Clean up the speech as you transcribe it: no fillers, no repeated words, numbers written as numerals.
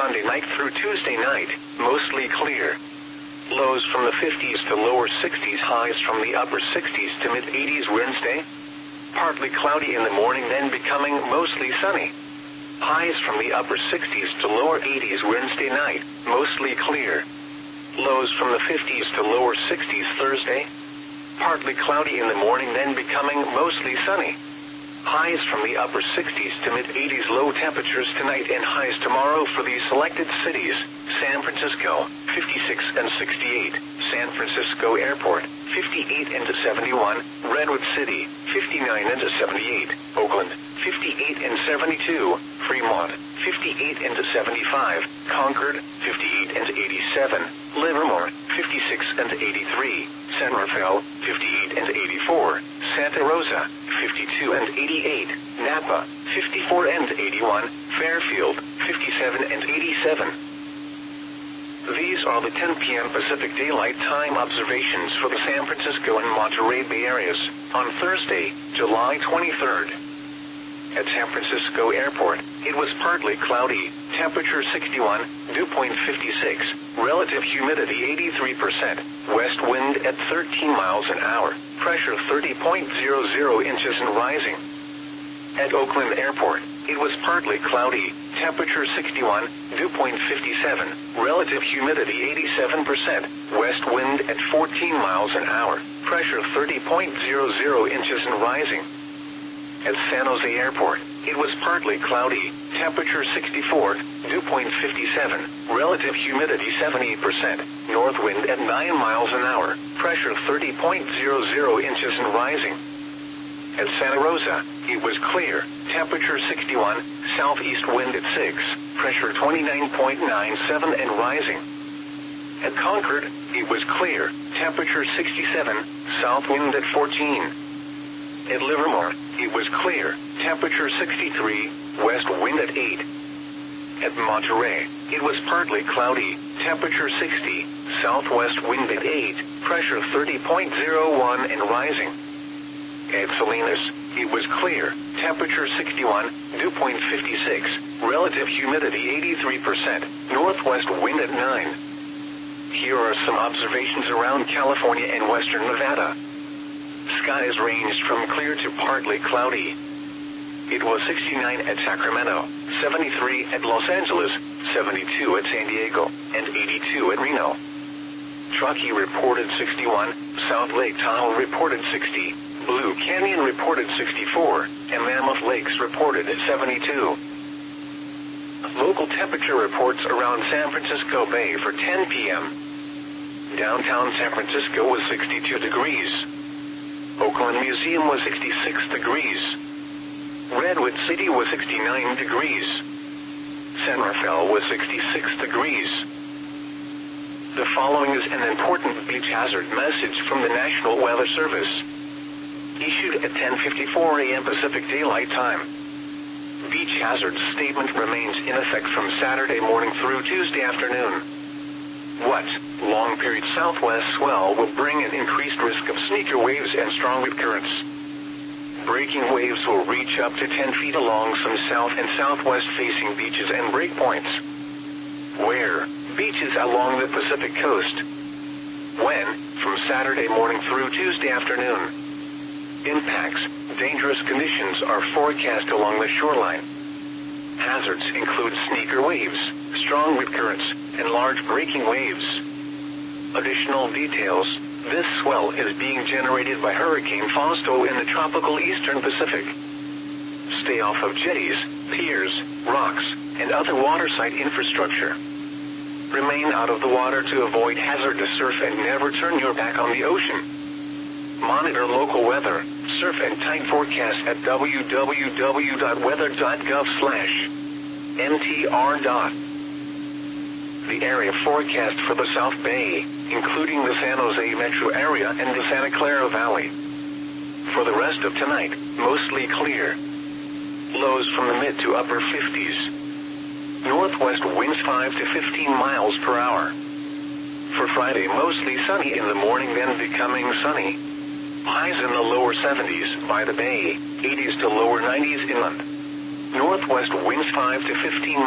Sunday night through Tuesday night, mostly clear. Lows from the 50s to lower 60s, highs from the upper 60s to mid-80s Wednesday. Partly cloudy in the morning, then becoming mostly sunny. Highs from the upper 60s to lower 80s Wednesday night, mostly clear. Lows from the 50s to lower 60s Thursday. Partly cloudy in the morning, then becoming mostly sunny. Highs from the upper 60s to mid-80s. Low temperatures tonight and highs tomorrow for these selected cities: San Francisco, 56 and 68, San Francisco Airport, 58 and 71, Redwood City, 59 and 78, Oakland, 58 and 72, Fremont, 58 and 75, Concord, 58 and 87, Livermore, 56 and 83, San Rafael, 58 and 84, Santa Rosa, 52 and 88, Napa, 54 and 81, Fairfield, 57 and 87. These are the 10 p.m. Pacific Daylight Time observations for the San Francisco and Monterey Bay areas on Thursday, July 23rd. At San Francisco Airport, it was partly cloudy, temperature 61, dew point 56, relative humidity 83%, west wind at 13 miles an hour, pressure 30.00 inches and rising. At Oakland Airport, it was partly cloudy, temperature 61, dew point 57, relative humidity 87%, west wind at 14 miles an hour, pressure 30.00 inches and rising. At San Jose Airport, it was partly cloudy, temperature 64, dew point 57, relative humidity 78%, north wind at 9 miles an hour, pressure 30.00 inches and rising. At Santa Rosa, it was clear, temperature 61, southeast wind at 6, pressure 29.97 and rising. At Concord, it was clear, temperature 67, south wind at 14. At Livermore, it was clear, temperature 63, west wind at 8. At Monterey, it was partly cloudy, temperature 60, southwest wind at 8, pressure 30.01 and rising. At Salinas, it was clear, temperature 61, dew point 56, relative humidity 83%, northwest wind at 9. Here are some observations around California and western Nevada. Skies ranged from clear to partly cloudy. It was 69 at Sacramento, 73 at Los Angeles, 72 at San Diego, and 82 at Reno. Truckee reported 61, South Lake Tahoe reported 60, Blue Canyon reported 64, and Mammoth Lakes reported 72. Local temperature reports around San Francisco Bay for 10 p.m. Downtown San Francisco was 62 degrees. Oakland Museum was 66 degrees. Redwood City was 69 degrees. San Rafael was 66 degrees. The following is an important beach hazard message from the National Weather Service. Issued at 10:54 a.m. Pacific Daylight Time. Beach hazard statement remains in effect from Saturday morning through Tuesday afternoon. What? Long period southwest swell will bring an increased risk of sneaker waves and strong wind currents. Breaking waves will reach up to 10 feet along some south and southwest facing beaches and breakpoints. Where? Beaches along the Pacific coast. When? From Saturday morning through Tuesday afternoon. Impacts. Dangerous conditions are forecast along the shoreline. Hazards include sneaker waves, strong wind currents, and large breaking waves. Additional details. This swell is being generated by Hurricane Fausto in the tropical eastern Pacific. Stay off of jetties, piers, rocks, and other waterside infrastructure. Remain out of the water to avoid hazardous surf and never turn your back on the ocean. Monitor local weather, surf and tide forecast at www.weather.gov/mtr. The area forecast for the South Bay, including the San Jose metro area and the Santa Clara Valley. For the rest of tonight, mostly clear. Lows from the mid to upper 50s. Northwest winds 5 to 15 miles per hour. For Friday, mostly sunny in the morning, then becoming sunny. Highs in the lower 70s by the bay, 80s to lower 90s inland. Northwest winds 5 to 15